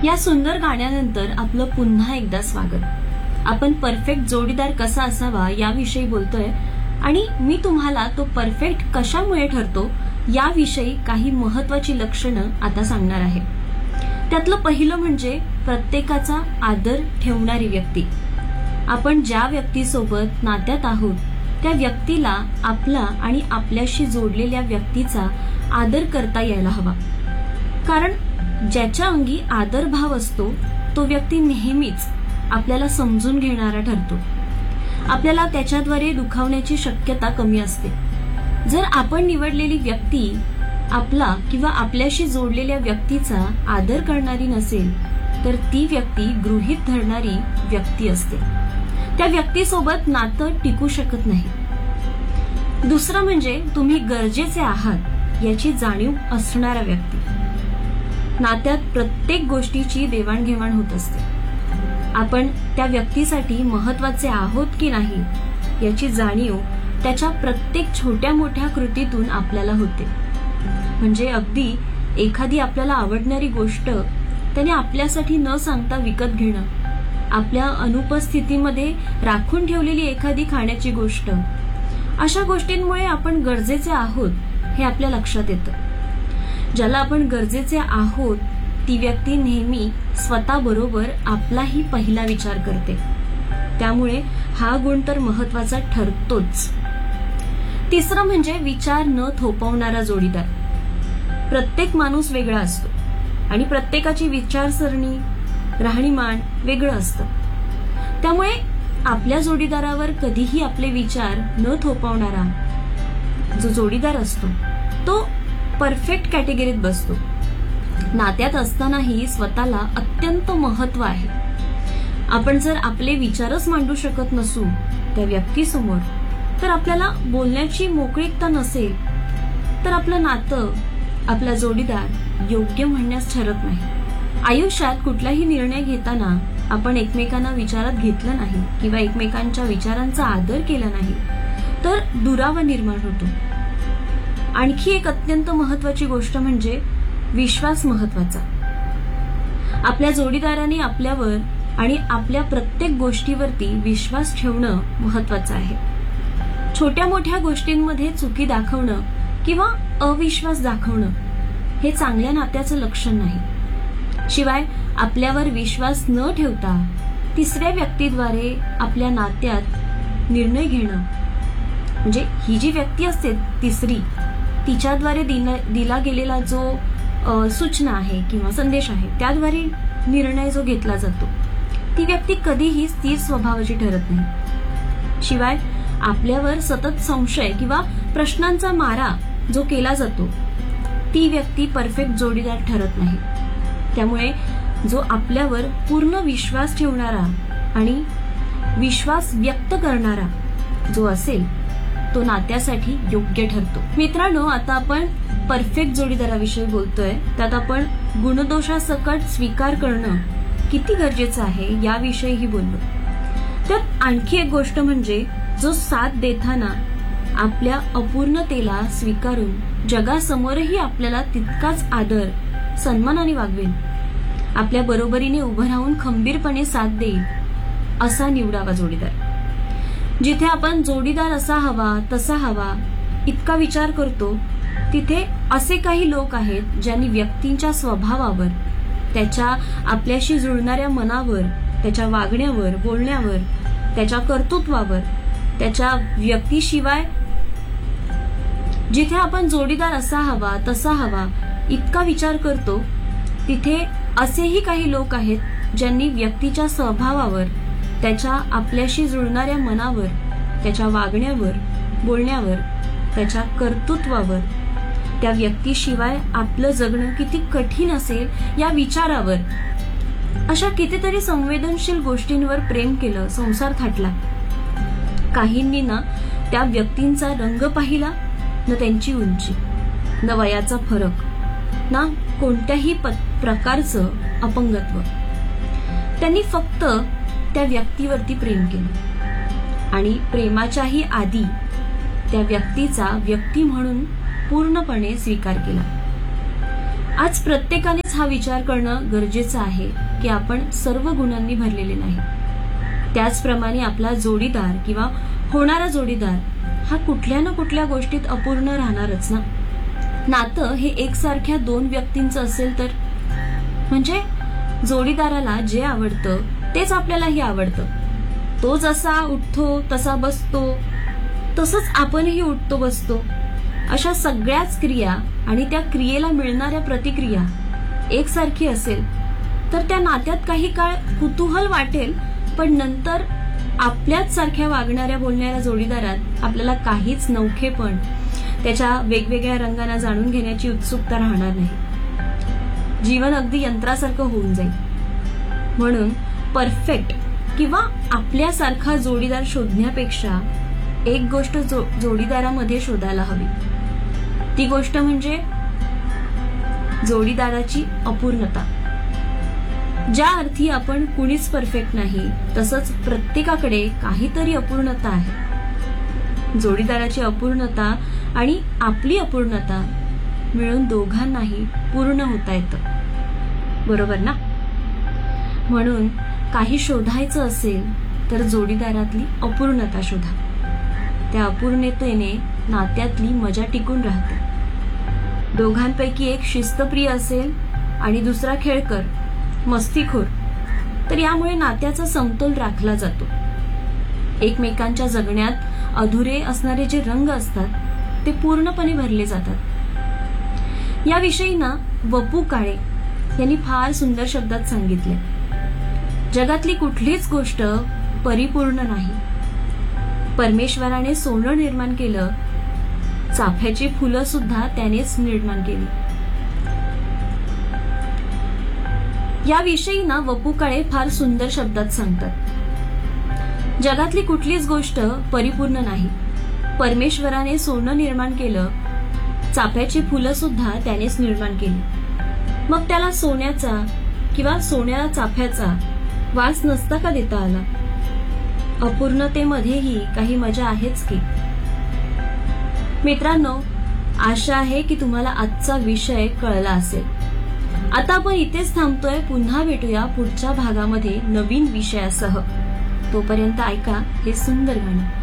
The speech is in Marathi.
या सुंदर गाण्यानंतर आपलं पुन्हा एकदा स्वागत. आपण परफेक्ट जोडीदार कसा असावा याविषयी बोलतोय आणि मी तुम्हाला तो परफेक्ट कशामुळे ठरतो याविषयी काही महत्वाची लक्षणं आता सांगणार आहे. त्यातलं पहिलं म्हणजे प्रत्येकाचा आदर ठेवणारी व्यक्ती. आपण ज्या व्यक्तीसोबत नात्यात आहोत त्या व्यक्तीला आपला आणि आपल्याशी जोडलेल्या व्यक्तीचा आदर करता यायला हवा. कारण ज्याच्या अंगी आदर भाव असतो तो व्यक्ती नेहमीच आपल्याला समजून घेणारा ठरतो. आपल्याला त्याच्याद्वारे दुखावण्याची शक्यता कमी असते. जर आपण निवडलेली व्यक्ती आपला किंवा आपल्याशी जोडलेल्या व्यक्तीचा आदर करणारी नसेल तर ती व्यक्ती गृहीत धरणारी व्यक्ती असते. त्या व्यक्तीसोबत नातं टिकू शकत नाही. दुसरं म्हणजे तुम्ही गरजेचे आहात याची जाणीव असणारा व्यक्ती. नात्यात प्रत्येक गोष्टीची देवाणघेवाण होत असते. आपण त्या व्यक्तीसाठी महत्वाचे आहोत की नाही याची जाणीव त्याच्या प्रत्येक छोट्या मोठ्या कृतीतून आपल्याला होते. म्हणजे अगदी एखादी आपल्याला आवडणारी गोष्ट त्याने आपल्यासाठी न सांगता विकत घेणं, आपल्या अनुपस्थितीमध्ये राखून ठेवलेली एखादी खाण्याची गोष्ट, अशा गोष्टींमुळे आपण गरजेचे आहोत हे आपल्या लक्षात येतं. ज्याला आपण गरजेचे आहोत ती व्यक्ती नेहमी स्वतःबरोबर आपलाही पहिला विचार करते. त्यामुळे हा गुण तर महत्वाचा ठरतोच. तिसरं म्हणजे विचार न थोपवणारा जोडीदार. प्रत्येक माणूस वेगळा असतो आणि प्रत्येकाची विचारसरणी, राहणीमान वेगळं असतं. त्यामुळे आपल्या जोडीदारावर कधीही आपले विचार न थोपवणारा जो जोडीदार असतो तो परफेक्ट कॅटेगरीत बसतो. नात्यात असतानाही स्वतःला अत्यंत महत्व आहे. आपण जर आपले विचारच मांडू शकत नसू त्या व्यक्तीसमोर, तर आपल्याला बोलण्याची मोकळीकता नसेल तर आपलं नातं, आपला जोडीदार योग्य म्हणण्यास ठरत नाही. आयुष्यात कुठलाही निर्णय घेताना आपण एकमेकांना विचारात घेतलं नाही किंवा एकमेकांच्या विचारांचा आदर केला नाही तर दुरावा निर्माण होतो. आणखी एक अत्यंत महत्वाची गोष्ट म्हणजे विश्वास महत्वाचा. आपल्या जोडीदाराने आपल्यावर आणि आपल्या प्रत्येक गोष्टीवरती विश्वास ठेवणं महत्वाचं आहे. छोट्या मोठ्या गोष्टींमध्ये चुकी दाखवणं किंवा अविश्वास दाखवणं हे चांगल्या नात्याचं लक्षण नाही. शिवाय आपल्यावर विश्वास न ठेवता तिसऱ्या व्यक्तीद्वारे आपल्या नात्यात निर्णय घेणं, म्हणजे ही जी व्यक्ती असते तिसरी, तिच्याद्वारे दिला गेलेला जो सूचना आहे किंवा संदेश आहे त्याद्वारे निर्णय जो घेतला जातो ती व्यक्ती कधीही स्थिर स्वभावाची ठरत नाही. शिवाय आपल्यावर सतत संशय किंवा प्रश्नांचा मारा जो केला जातो ती व्यक्ती परफेक्ट जोडीदार ठरत नाही. त्यामुळे जो आपल्यावर पूर्ण विश्वास ठेवणारा आणि विश्वास व्यक्त करणारा जो असेल तो नात्यासाठी योग्य ठरतो. मित्रांनो, आता आपण परफेक्ट जोडीदाराविषयी बोलतोय. त्यात आपण गुणदोषासकट स्वीकार करणं किती गरजेचं आहे याविषयीही बोललो. त्यात आणखी एक गोष्ट म्हणजे जो साथ देताना आपल्या अपूर्णतेला स्वीकारून जगासमोरही आपल्याला तितकाच आदर, सन्मानाने वागवेल, आपल्या बरोबरीने उभं राहून खंबीरपणे साथ देईल असा निवडावा जोडीदार. जिथे आपण जोडीदार असा हवा तसा हवा इतका विचार करतो तिथे असे काही लोक आहेत ज्यांनी व्यक्तींच्या स्वभावावर, त्याच्या आपल्याशी जुळणाऱ्या मनावर, त्याच्या वागण्यावर, बोलण्यावर, त्याच्या कर्तृत्वावर, त्याच्या व्यक्तीशिवाय जिथे आपण जोडीदार असा हवा तसा हवा इतका विचार करतो तिथे असेही काही लोक आहेत ज्यांनी व्यक्तीच्या स्वभावावर, त्याच्या आपल्याशी जुळणाऱ्या मनावर, त्याच्या वागण्यावर, बोलण्यावर, त्याच्या कर्तृत्वावर, त्या व्यक्तीशिवाय आपलं जगणं किती कठीण असेल या विचारावर अशा कितीतरी संवेदनशील गोष्टींवर प्रेम केलं, संसार थाटला. काहींनी ना त्या व्यक्तींचा रंग पाहिला, न त्यांची उंची, न वयाचा फरक, ना कोणत्याही प्रकारचं अपंगत्व. त्यांनी फक्त त्या व्यक्तीवरती प्रेम केलं आणि प्रेमाच्याही आधी त्या व्यक्तीचा व्यक्ती म्हणून पूर्णपणे स्वीकार केला. आज प्रत्येकानेच हा विचार करणं गरजेचं आहे की आपण सर्व गुणांनी भरलेले नाही. त्याचप्रमाणे आपला जोडीदार किंवा होणारा जोडीदार हा कुठल्या ना कुठल्या गोष्टीत अपूर्ण राहणारच ना. नातं हे एकसारख्या दोन व्यक्तींचं असेल तर, म्हणजे जोडीदाराला जे आवडतं तेच आपल्यालाही आवडतं. तो जसा उठतो तसा बसतो तसंच आपणही उठतो बसतो. अशा सगळ्याच क्रिया आणि त्या क्रियेला मिळणाऱ्या प्रतिक्रिया एकसारखी असेल तर त्या नात्यात काही काळ कुतूहल वाटेल, पण नंतर आपल्याच सारख्या वागणाऱ्या बोलणाऱ्या जोडीदारात आपल्याला काहीच नवखेपण, त्याच्या वेगवेगळ्या रंगांना जाणून घेण्याची उत्सुकता राहणार नाही. जीवन अगदी यंत्रासारखं होऊन जाईल. म्हणून परफेक्ट किंवा आपल्यासारखा जोडीदार शोधण्यापेक्षा एक गोष्ट जोडीदारामध्ये शोधायला हवी. ती गोष्ट म्हणजे जोडीदाराची अपूर्णता. ज्या अर्थी आपण कुणीच परफेक्ट नाही, तसंच प्रत्येकाकडे काहीतरी अपूर्णता आहे. जोडीदाराची अपूर्णता आणि आपली अपूर्णता मिळून दोघांनाही पूर्ण होता येतं, बरोबर ना. म्हणून काही शोधायचं असेल तर जोडीदारातली अपूर्णता शोधा. त्या अपूर्णतेने नात्यातली मजा टिकून राहते. दोघांपैकी एक शिस्तप्रिय असेल आणि दुसरा खेळकर, मस्तीखोर, तर यामुळे नात्याचा समतोल राखला जातो. एकमेकांच्या जगण्यात अधुरे असणारे जे रंग असतात ते पूर्णपणे भरले जातात. याविषयी ना वपू काळे यांनी फार सुंदर शब्दात सांगितले, जगातली कुठलीच गोष्ट परिपूर्ण नाही. परमेश्वराने सोनं निर्माण केलं, चाफ्याची फुलं सुद्धा त्यानेच निर्माण केली. याविषयी ना वपू काळे फार सुंदर शब्दात सांगतात, जगातली कुठलीच गोष्ट परिपूर्ण नाही. परमेश्वराने सोनं निर्माण केलं, चाफ्याची फुलं सुद्धा त्यानेच निर्माण केली. मग त्याला सोन्याचा किंवा सोन्याला चाफ्याचा वास नसता का देता आला? अपूर्णतेमध्येही काही मजा आहेच की. मित्रांनो, आशा आहे की तुम्हाला आजचा विषय कळला असेल. आता आपण इथेच थांबतोय. पुन्हा भेटूया पुढच्या भागामध्ये नवीन विषयासह. तोपर्यंत ऐका हे सुंदर गाणं.